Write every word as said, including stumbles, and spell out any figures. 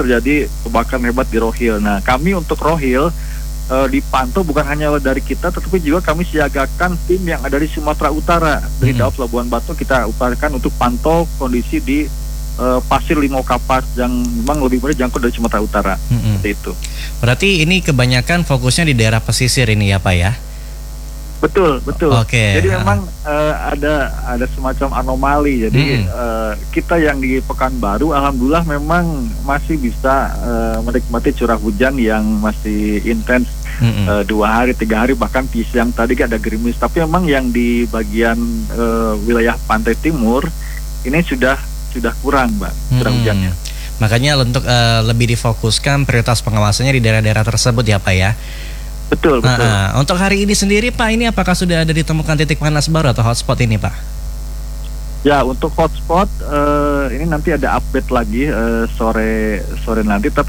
terjadi kebakaran hebat di Rohil. Nah, kami untuk Rohil uh, dipantau bukan hanya dari kita, tetapi juga kami siagakan tim yang ada di Sumatera Utara. Dari Mm-hmm. Daob Labuan Batu kita upayakan untuk pantau kondisi di uh, Pasir Limau Kapas yang memang lebih mudah jangkau dari Sumatera Utara. Mm-hmm. Seperti itu. Berarti ini kebanyakan fokusnya di daerah pesisir ini ya Pak ya? Betul, betul. Oke. Jadi memang uh, ada ada semacam anomali. Jadi hmm. uh, kita yang di Pekanbaru, alhamdulillah memang masih bisa uh, menikmati curah hujan yang masih intens hmm. uh, dua hari, tiga hari, bahkan di siang tadi ada gerimis. Tapi memang yang di bagian uh, wilayah pantai timur ini sudah sudah kurang, Mbak, curah hmm. hujannya. Makanya untuk uh, lebih difokuskan prioritas pengawasannya di daerah-daerah tersebut ya Pak ya? Betul, betul. Uh, uh, untuk hari ini sendiri Pak, ini apakah sudah ada ditemukan titik panas baru atau hotspot ini Pak? Ya, untuk hotspot uh, ini nanti ada update lagi uh, sore sore nanti. Tapi